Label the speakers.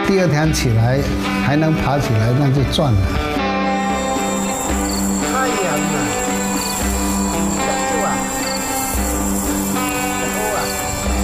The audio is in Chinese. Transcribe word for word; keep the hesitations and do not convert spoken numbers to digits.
Speaker 1: 第二天起来还能爬起来，那就赚了。